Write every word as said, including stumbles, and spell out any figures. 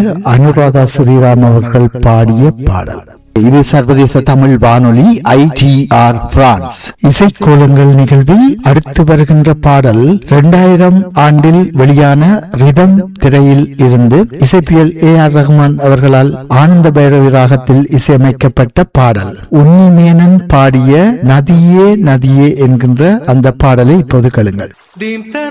அனுராதா ஸ்ரீராம் அவர்கள் பாடிய பாடல். இது சர்வதேச தமிழ் வானொலி ஐ டி ஆர் பிரான்ஸ். இசைக்கோலங்கள் நிகழ்வில் அடுத்து வருகின்ற பாடல் இரண்டாயிரம் ஆண்டில் வெளியான ரிதம் திரையில் இருந்து இசைப்பியல் ஏ ஆர் ரஹ்மான் அவர்களால் ஆனந்த பைரவி ராகத்தில் இசையமைக்கப்பட்ட பாடல். உன்னிமேனன் பாடிய நதியே நதியே என்கின்ற அந்த பாடலை இப்போது கேளுங்கள்.